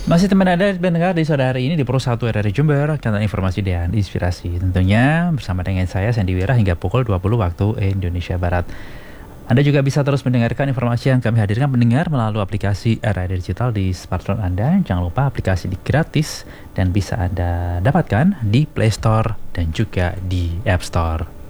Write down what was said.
Masih teman Anda mendengar di sore hari ini di Pro 1 RRI Jember, kanal informasi dan inspirasi. Tentunya bersama dengan saya Sandy Wira hingga pukul 20 waktu Indonesia Barat. Anda juga bisa terus mendengarkan informasi yang kami hadirkan pendengar melalui aplikasi RRI Digital di smartphone Anda. Jangan lupa aplikasi gratis dan bisa Anda dapatkan di Play Store dan juga di App Store.